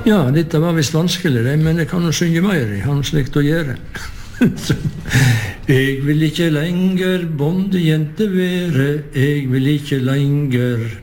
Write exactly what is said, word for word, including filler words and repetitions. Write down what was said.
Ja, dette var visst vanskelig, det, men jeg kan jo synge mer, jeg har noe slikt å gjøre. Så, jeg vil ikke lenger bondejente være, jeg vil ikke lenger